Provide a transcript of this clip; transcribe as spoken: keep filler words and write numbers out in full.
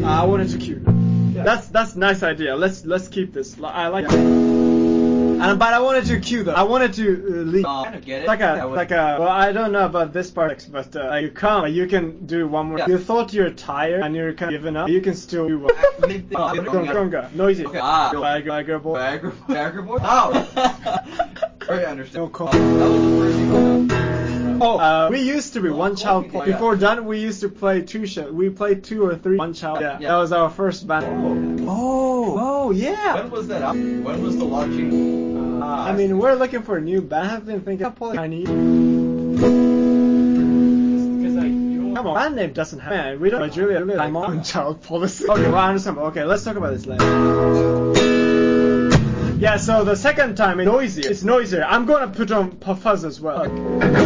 I wanted to cue. Yeah. That's that's a nice idea. Let's let's keep this. I like it. And, but I wanted to cue though. I wanted to uh, leave. Uh, kind of get it. Like a like a. Well, I don't know about this part, but uh, you come. You can do one more. Yeah. You thought you're tired and you're kind of giving up. You can still do one. Stronger, noisy. Okay. Ah. Bagger boy. Bagger Bagger boy. Ow. Very understood. No call. Uh, that was the first thing. Oh, uh, we used to be one child. Oh, yeah. Before done, we used to play two shows. We played two or three one child. Yeah, yeah. That was our first band. Oh, oh, yeah. When was that out? When was the launching? Uh, I mean, we're looking for a new band. I've been thinking of playing Chinese. Come on, band name doesn't have. Man, we don't. But Julia, Julia, I'm on child policy. Okay, well, I understand. Okay, let's talk about this later. Yeah, so the second time it's noisier. It's noisier. I'm gonna put on fuzz as well.